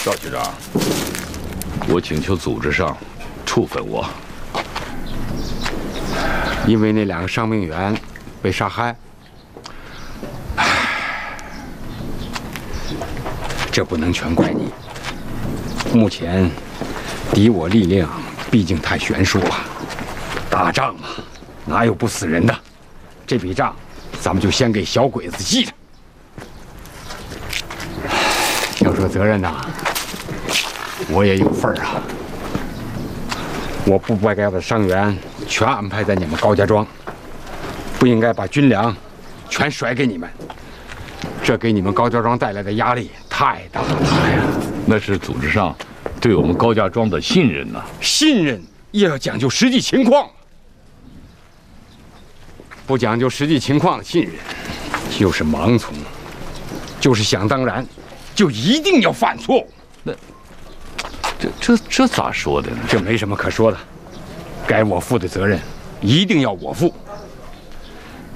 赵局长，我请求组织上处分我， 因为那2个伤病员被杀害。这不能全怪你。目前敌我力量毕竟太悬殊了，打仗嘛，哪有不死人的？这笔账咱们就先给小鬼子记着。要说责任呐，我也有份儿啊。我不该把伤员全安排在你们高家庄，不应该把军粮全甩给你们，这给你们高家庄带来的压力太大了呀！ 那是组织上对我们高家庄的信任呐。 信任也要讲究实际情况，不讲究实际情况的信任，就是盲从，就是想当然，就一定要犯错误。 那这咋说的呢？ 这没什么可说的，该我负的责任一定要我负。